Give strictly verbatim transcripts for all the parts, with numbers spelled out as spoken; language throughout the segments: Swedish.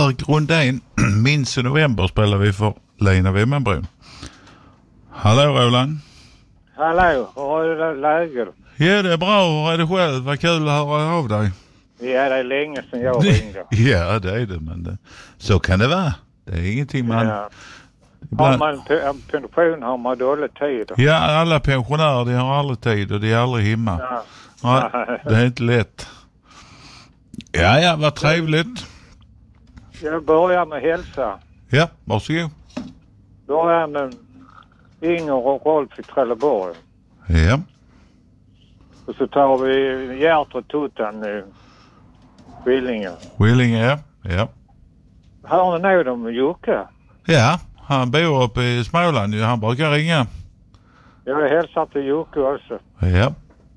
här Rundén. Minns i november spelar vi för Lena Vemmenbron. Hallå Roland. Hallå, hur är det läget? Ja, det är bra. Hur är det själv? Vad kul att höra av dig. Ja, det är länge sedan jag ringde. Ja, det är det, men det, så kan det vara. Det är ingenting man... Ja. Ibland... Har man en pension har man dålig tid. Ja, alla pensionärer, de har aldrig tid och de är aldrig hemma. Ja. Ja, det är inte lätt. Ja, ja, vad trevligt. Jag börjar med hälsa. Ja, varsågod. Börjar med Inger och Rolf i Trelleborg. Ja. Och så tar vi Gert och Tuttan i Skillinge. Skillinge, ja. Ja. Hör ni nog om Jocke? Ja, han bor uppe i Småland. Han brukar ringa. Jag hälsar till Jocke också. Ja.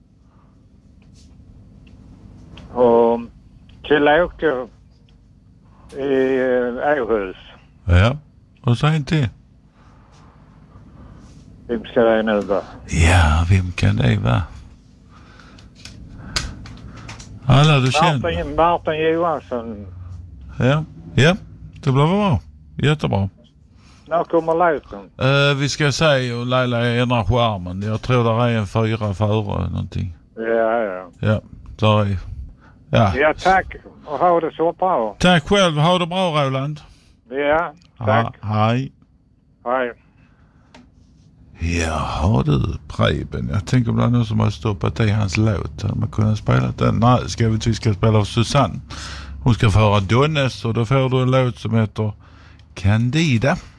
Och till Åke i Åhus. Ja, och så en till. Vem ska det nu vara? Ja, vem kan det vara? Alla du känner. Martin, Martin Johansson. Ja, ja, det blir bra. Jättebra. När kommer låten? Uh, vi ska säga och Laila ändrar skärmen. Jag tror det är en fyra före någonting. Ja, ja. Ja, där är... Ja. Ja, tack. Och ha det så bra. Tack själv. Ha det bra, Roland. Ja, tack. Ha, hej. Hej. Jaha du, Preben. Jag tänker om det är någon som har stoppat i hans låt. Hade man kunnat spela den? Nej, ska vi, vi ska spela för Susanne. Hon ska föra Donnes och då får du en låt som heter Candida.